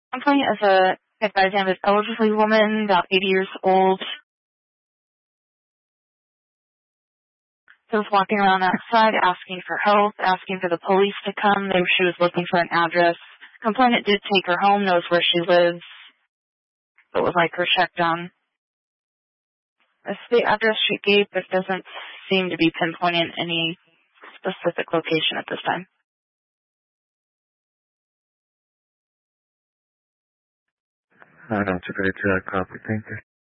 Complaint is a advising of an elderly woman, about 80 years old. She was walking around outside asking for help, asking for the police to come. She was looking for an address. Complainant did take her home, knows where she lives, but would like her checked on. That's the address she gave, but doesn't seem to be pinpointing any specific location at this time. That's a great copy. Thank you.